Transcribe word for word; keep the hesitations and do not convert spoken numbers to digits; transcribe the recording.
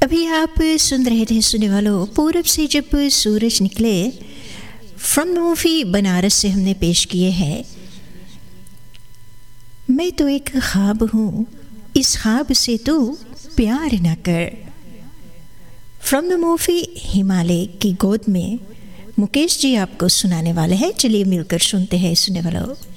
अभी आप सुन रहे थे सुनने वालों, पूरब से जब सूरज निकले फ्रॉम द मूवी बनारस से हमने पेश किए हैं मैं तो एक ख्वाब हूँ, इस ख्वाब से तो प्यार न कर। फ्रॉम द मूवी हिमालय की गोद में मुकेश जी आपको सुनाने वाले हैं। चलिए मिलकर सुनते हैं सुनने वालों।